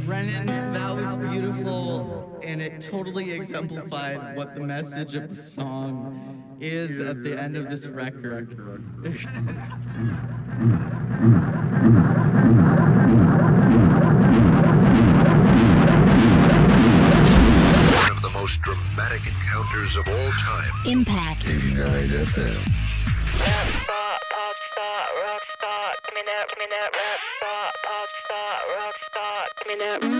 Brennan, that was beautiful, and it totally exemplified what the message of the song is at the end of this record. One of the most dramatic encounters of all time. Impact 89 FM. Rap star, pop star, rock star, give me that rap star, pop star, rock star, give me that.